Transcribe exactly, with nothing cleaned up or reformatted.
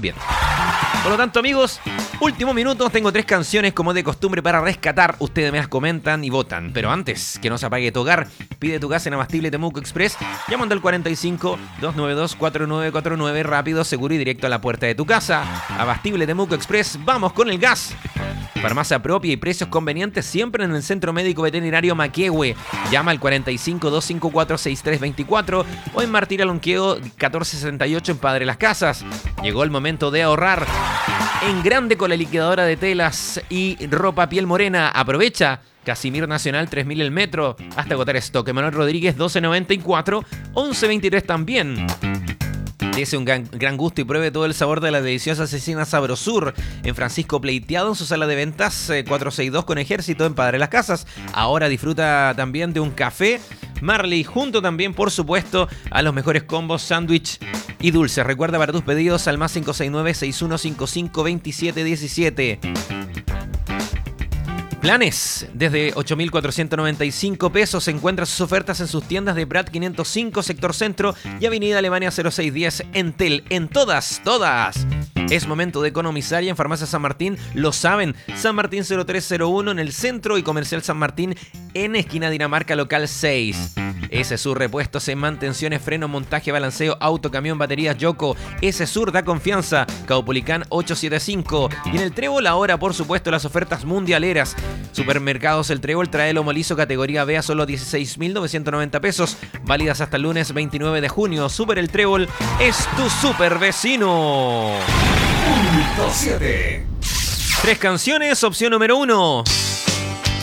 también. Por lo tanto, amigos, último minuto, tengo tres canciones como de costumbre para rescatar. Ustedes me las comentan y votan. Pero antes que no se apague tu hogar, pide tu gas en Abastible Temuco Express, llamando al cuarenta y cinco, doscientos noventa y dos, cuarenta y nueve cuarenta y nueve, rápido, seguro y directo a la puerta de tu casa. Abastible Temuco Express, vamos con el gas. Farmacia propia y precios convenientes siempre en el Centro Médico Veterinario Maquehue. Llama al cuarenta y cinco, doscientos cincuenta y cuatro, sesenta y tres veinticuatro o en Martín Alonqueo catorce sesenta y ocho en Padre Las Casas. Llegó el momento de ahorrar en grande con la liquidadora de telas y ropa piel morena. Aprovecha. Casimiro Nacional tres mil el metro. Hasta agotar stock. Emanuel Rodríguez doce noventa y cuatro. once veintitrés también. Dese un gran, gran gusto y pruebe todo el sabor de la deliciosa cecina Sabrosur en Francisco Pleiteado en su sala de ventas eh, cuatrocientos sesenta y dos con Ejército en Padre Las Casas. Ahora disfruta también de un café Marley junto también, por supuesto, a los mejores combos, sándwich y dulces. Recuerda para tus pedidos al más cinco seis nueve, seis uno cinco cinco, dos siete uno siete. Planes desde ocho mil cuatrocientos noventa y cinco pesos. Encuentra sus ofertas en sus tiendas de Prat quinientos cinco, Sector Centro y Avenida Alemania cero seis diez Entel. En todas, todas. Es momento de economizar y en Farmacia San Martín lo saben. San Martín cero tres cero uno en el centro y Comercial San Martín en esquina Dinamarca local seis. S-Sur repuestos en mantenciones, freno, montaje, balanceo, auto, camión, baterías, Yoco. S-Sur da confianza. Caupolicán ochocientos setenta y cinco. Y en el Trébol ahora, por supuesto, las ofertas mundialeras. Supermercados El Trébol trae lomo liso categoría B a solo dieciséis mil novecientos noventa pesos. Válidas hasta el lunes veintinueve de junio. Super El Trébol es tu super vecino. Punto siete. Tres canciones, opción número uno.